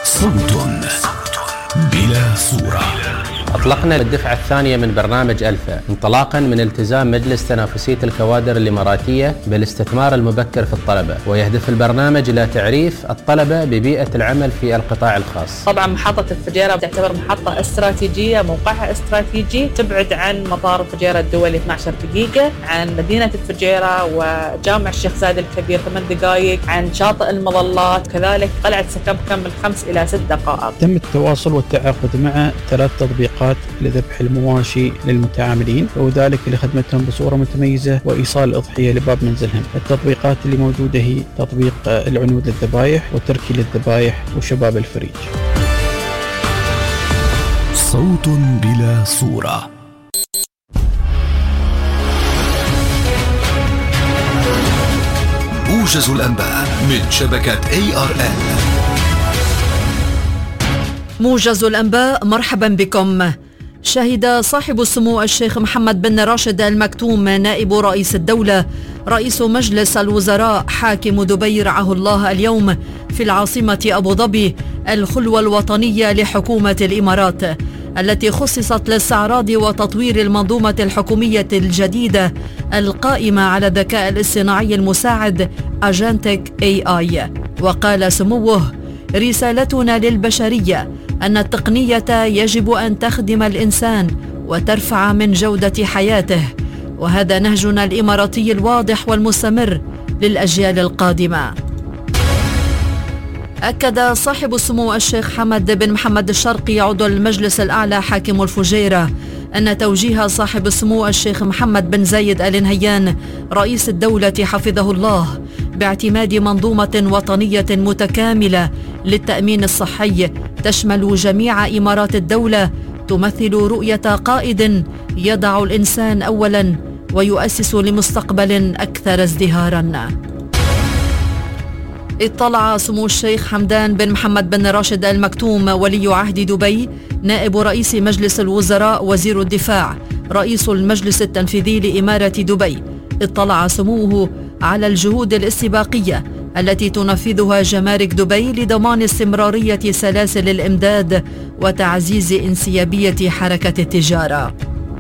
صوت بلا صورة. أطلقنا الدفعة الثانية من برنامج ألفا انطلاقا من التزام مجلس تنافسية الكوادر الإماراتية بالاستثمار المبكر في الطلبة، ويهدف البرنامج إلى تعريف الطلبة ببيئة العمل في القطاع الخاص. طبعا محطة الفجيرة تعتبر محطة استراتيجية، موقعها استراتيجي، تبعد عن مطار الفجيرة الدولي 12 دقيقة، عن مدينة الفجيرة وجامع الشيخ زايد الكبير 8 دقائق، عن شاطئ المظلات، كذلك قلعة سكبكم من 5 إلى 6 دقائق. تم التواصل والتعاقد مع 3 تطبيقات لذبح المواشي للمتعاملين، وذلك لخدمتهم بصورة متميزة وإيصال الأضحية لباب منزلهم. التطبيقات اللي موجودة هي تطبيق العنود للذبائح وتركي للذبائح وشباب الفريج. صوت بلا صورة. موجز الأنباء من شبكة ARN. موجز الأنباء، مرحبا بكم. شهد صاحب السمو الشيخ محمد بن راشد آل مكتوم نائب رئيس الدولة رئيس مجلس الوزراء حاكم دبي رعاه الله اليوم في العاصمة أبو ظبي الخلوة الوطنية لحكومة الإمارات التي خصصت لاستعراض وتطوير المنظومة الحكومية الجديدة القائمة على الذكاء الاصطناعي المساعد أجانتك AI. وقال سموه: رسالتنا للبشرية أن التقنية يجب أن تخدم الإنسان وترفع من جودة حياته، وهذا نهجنا الإماراتي الواضح والمستمر للأجيال القادمة. أكد صاحب السمو الشيخ حمد بن محمد الشرقي عضو المجلس الأعلى حاكم الفجيرة أن توجيه صاحب السمو الشيخ محمد بن زايد آل نهيان رئيس الدولة حفظه الله باعتماد منظومة وطنية متكاملة للتأمين الصحي تشمل جميع إمارات الدولة تمثل رؤية قائد يضع الإنسان أولاً ويؤسس لمستقبل أكثر ازدهاراً. اطلع سمو الشيخ حمدان بن محمد بن راشد آل مكتوم ولي عهد دبي نائب رئيس مجلس الوزراء وزير الدفاع رئيس المجلس التنفيذي لإمارة دبي، اطلع سموه على الجهود الاستباقية التي تنفذها جمارك دبي لضمان استمرارية سلاسل الإمداد وتعزيز انسيابية حركة التجارة،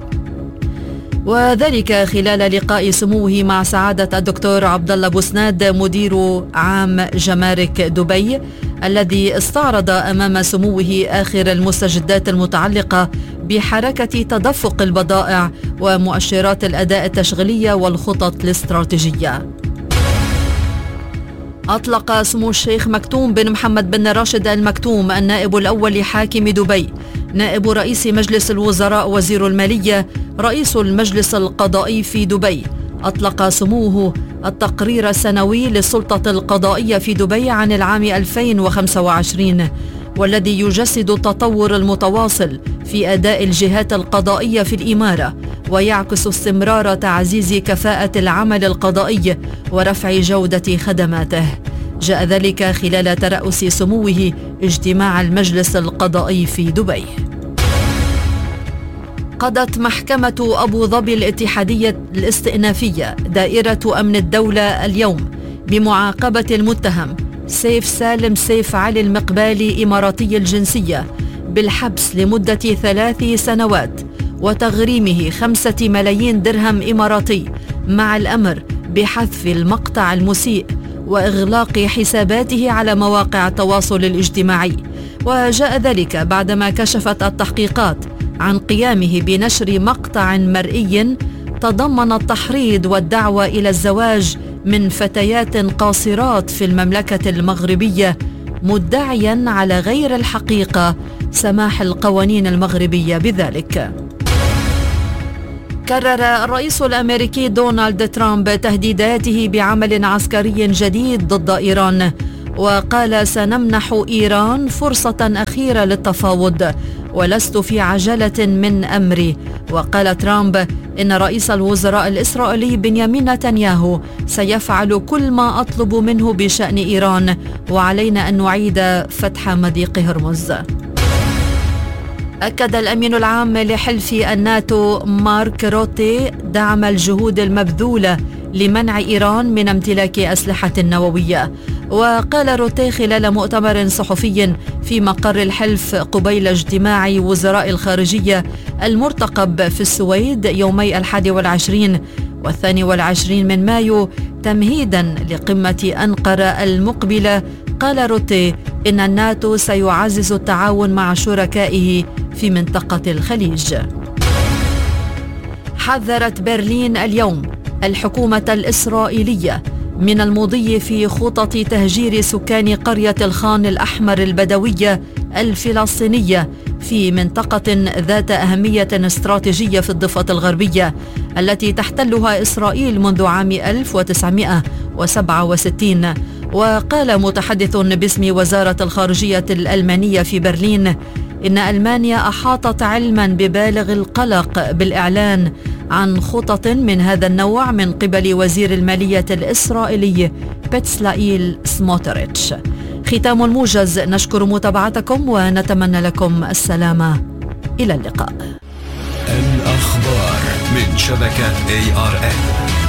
وذلك خلال لقاء سموه مع سعادة الدكتور عبد الله بوسناد مدير عام جمارك دبي الذي استعرض أمام سموه آخر المستجدات المتعلقة بحركة تدفق البضائع ومؤشرات الأداء التشغيلية والخطط الاستراتيجية. أطلق سمو الشيخ مكتوم بن محمد بن راشد آل مكتوم النائب الأول حاكم دبي نائب رئيس مجلس الوزراء وزير المالية رئيس المجلس القضائي في دبي، أطلق سموه التقرير السنوي للسلطة القضائية في دبي عن العام 2025 والذي يجسد التطور المتواصل في أداء الجهات القضائية في الإمارة ويعكس استمرار تعزيز كفاءة العمل القضائي ورفع جودة خدماته. جاء ذلك خلال ترأس سموه اجتماع المجلس القضائي في دبي. قضت محكمة أبو ظبي الاتحادية الاستئنافية دائرة أمن الدولة اليوم بمعاقبة المتهم سيف سالم سيف علي المقبالي إماراتي الجنسية بالحبس لمدة 3 سنوات وتغريمه 5 ملايين درهم إماراتي مع الأمر بحذف المقطع المسيء وإغلاق حساباته على مواقع التواصل الاجتماعي. وجاء ذلك بعدما كشفت التحقيقات عن قيامه بنشر مقطع مرئي تضمن التحريض والدعوة إلى الزواج من فتيات قاصرات في المملكة المغربية مدعيا على غير الحقيقة سماح القوانين المغربية بذلك. كرر الرئيس الأمريكي دونالد ترامب تهديداته بعمل عسكري جديد ضد إيران، وقال: سنمنح إيران فرصة أخيرة للتفاوض ولست في عجلة من أمري. وقال ترامب إن رئيس الوزراء الإسرائيلي بنيامين نتنياهو سيفعل كل ما أطلب منه بشأن إيران وعلينا أن نعيد فتح مضيق هرمز. أكد الأمين العام لحلف الناتو مارك روتي دعم الجهود المبذولة لمنع إيران من امتلاك أسلحة نووية. وقال روتيه خلال مؤتمر صحفي في مقر الحلف قبيل اجتماع وزراء الخارجية المرتقب في السويد يومي 21 و22 من مايو تمهيدا لقمة أنقرة المقبلة، قال روتيه إن الناتو سيعزز التعاون مع شركائه في منطقة الخليج. حذرت برلين اليوم الحكومة الإسرائيلية من المضي في خطط تهجير سكان قرية الخان الأحمر البدوية الفلسطينية في منطقة ذات أهمية استراتيجية في الضفة الغربية التي تحتلها إسرائيل منذ عام 1967. وقال متحدث باسم وزارة الخارجية الألمانية في برلين إن ألمانيا أحاطت علما ببالغ القلق بالإعلان عن خطط من هذا النوع من قبل وزير المالية الإسرائيلي بتسلائيل سموتريتش. ختام الموجز، نشكر متابعتكم ونتمنى لكم السلامة. إلى اللقاء. الأخبار من شبكة ARN.